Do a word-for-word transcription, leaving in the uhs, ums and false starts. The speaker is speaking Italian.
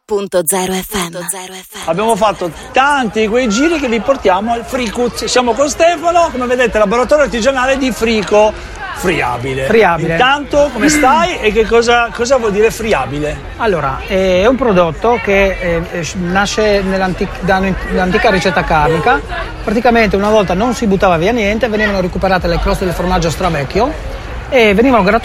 punto zero effe emme. Abbiamo fatto tanti di quei giri che vi portiamo al Fricuz. Siamo con Stefano, come vedete, laboratorio artigianale di Frico. Friabile. Friabile. Intanto, come stai e che cosa, cosa vuol dire friabile? Allora, è un prodotto che eh, nasce nell'antica, dall'antica ricetta carnica. Praticamente una volta non si buttava via niente, venivano recuperate le croste del formaggio stravecchio e venivano gratuitamente